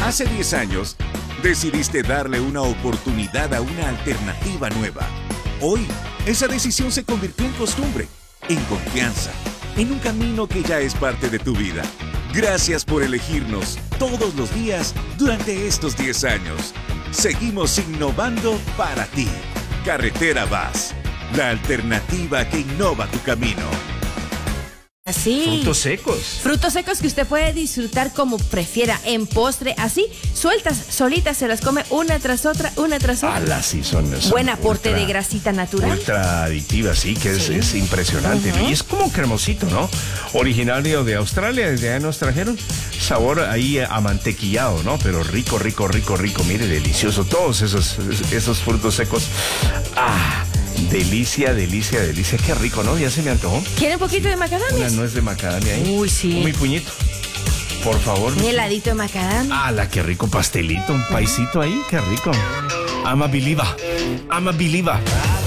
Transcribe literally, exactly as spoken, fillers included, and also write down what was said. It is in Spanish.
Hace diez años, decidiste darle una oportunidad a una alternativa nueva. Hoy, esa decisión se convirtió en costumbre, en confianza, en un camino que ya es parte de tu vida. Gracias por elegirnos todos los días durante estos diez años. Seguimos innovando para ti. Carretera Vaz, la alternativa que innova tu camino. Así. Frutos secos. Frutos secos que usted puede disfrutar como prefiera, en postre, así, sueltas, solitas, se las come una tras otra, una tras otra. Alas, sí son, son Buen aporte ultra, de grasita natural. Ultra adictiva, sí, que es, Sí. es impresionante. Uh-huh. Y es como cremosito, ¿no? Originario de Australia, desde allá nos trajeron. Sabor ahí amantequillado, ¿no? Pero rico, rico, rico, rico. Mire, delicioso. Todos esos, esos frutos secos. ¡Ah! Delicia, delicia, delicia. Qué rico, ¿no? Ya se me antojó. ¿Quiere un poquito de Una macadamia? nuez de macadamia ahí. Uy, sí. Mi puñito. Por favor. Un heladito de macadamia. ¡Hala, qué rico pastelito! Un paisito ahí, qué rico. Amabiliva. Amabiliva.